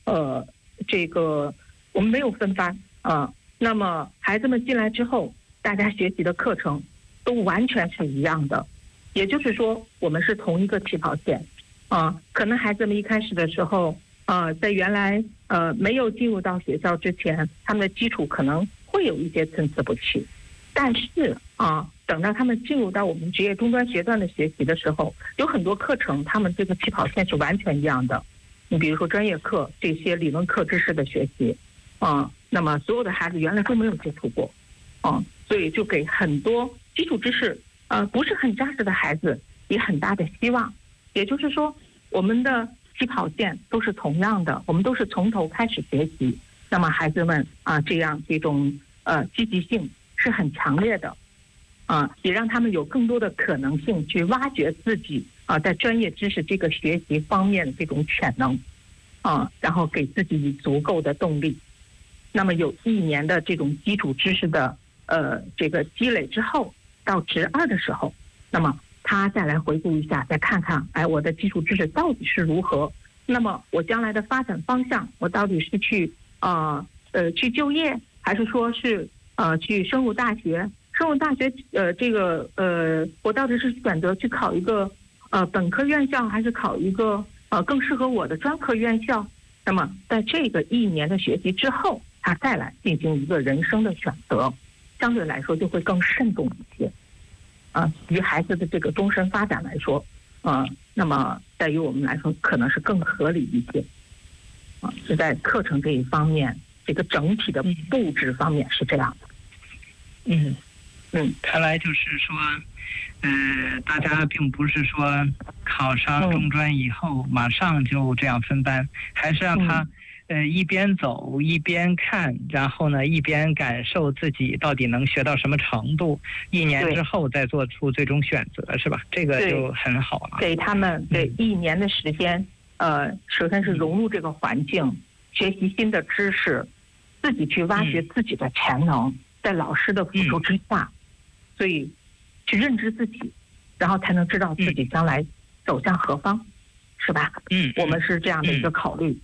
这个我们没有分班啊。那么孩子们进来之后，大家学习的课程都完全是一样的，也就是说我们是同一个起跑线啊。可能孩子们一开始的时候在原来没有进入到学校之前，他们的基础可能会有一些参差不齐，但是等到他们进入到我们职业中专学段的学习的时候，有很多课程他们这个起跑线是完全一样的。你比如说专业课这些理论课知识的学习那么所有的孩子原来都没有接触过所以就给很多基础知识不是很扎实的孩子也很大的希望。也就是说我们的起跑线都是同样的，我们都是从头开始学习，那么孩子们这种积极性是很强烈的也让他们有更多的可能性去挖掘自己在专业知识这个学习方面的这种潜能然后给自己足够的动力。那么有1年的这种基础知识的这个积累之后，到职2的时候，那么他再来回顾一下，再看看我的基础知识到底是如何，那么我将来的发展方向，我到底是去就业，还是说是去升入大学？升入大学我到底是选择去考一个本科院校，还是考一个更适合我的专科院校？那么在这个1年的学习之后，他再来进行一个人生的选择，相对来说就会更慎重一些于孩子的这个终身发展来说那么在于我们来说可能是更合理一些是在课程这一方面，这个整体的布置方面是这样的。 看来就是说大家并不是说考上中专以后马上就这样分班，还是让他一边走一边看，然后呢一边感受自己到底能学到什么程度，1年之后再做出最终选择，是吧？这个就很好了。 给他们1年的时间首先是融入这个环境，学习新的知识，自己去挖掘自己的潜能，在老师的辅助之下所以去认知自己，然后才能知道自己将来走向何方是吧？我们是这样的一个考虑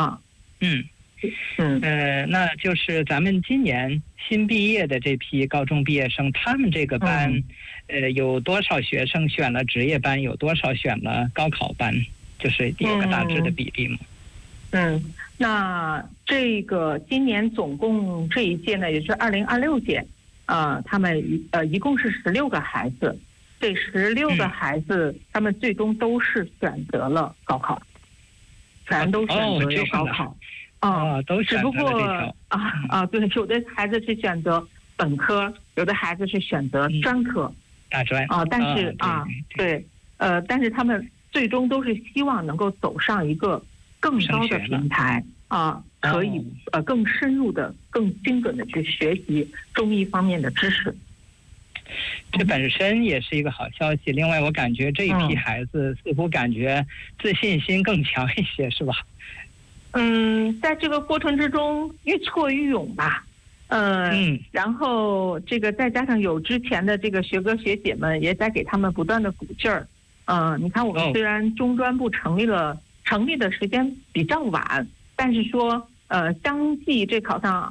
那就是咱们今年新毕业的这批高中毕业生，他们这个班有多少学生选了职业班，有多少选了高考班，就是有个大致的比例吗？ 那这个今年总共这一届呢，也是2026届他们一共是16个孩子，这16个孩子他们最终都是选择了高考，全都选择了高考都选择了这条。 只不过对，有的孩子是选择本科，有的孩子是选择专科大专但是但是他们最终都是希望能够走上一个更高的平台可以更深入的更精准的去学习中医方面的知识。 这本身也是一个好消息。另外我感觉这一批孩子似乎感觉自信心更强一些，是吧？ 在这个过程之中愈挫愈勇吧。然后这个再加上有之前的这个学哥学姐们也在给他们不断的鼓劲儿。你看我们虽然中专部成立的时间比较晚，但是说相继这考上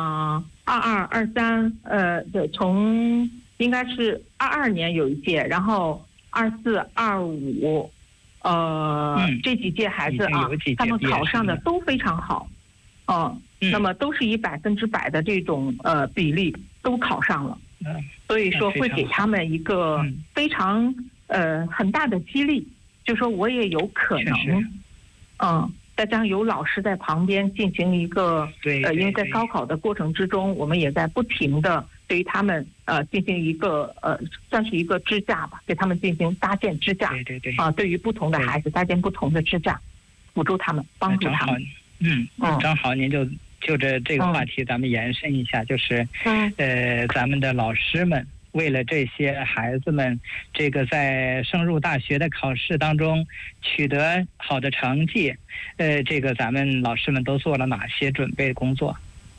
22、23从应该是22年有一届，然后24、25这几届孩子他们考上的都非常好那么都是以100%的这种比例都考上了。所以说会给他们一个非常很大的激励，就说我也有可能再加上有老师在旁边进行一个因为在高考的过程之中，我们也在不停的对于他们进行一个算是一个支架吧，给他们进行搭建支架。对于不同的孩子搭建不同的支架，辅助他们，帮助他们。 正好您就这个话题咱们延伸一下，就是咱们的老师们为了这些孩子们这个在升入大学的考试当中取得好的成绩这个咱们老师们都做了哪些准备工作？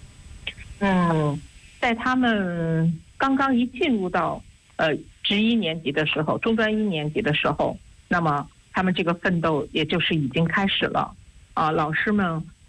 在他们刚刚一进入到职1年级的时候，中专1年级的时候，那么他们这个奋斗也就是已经开始了老师们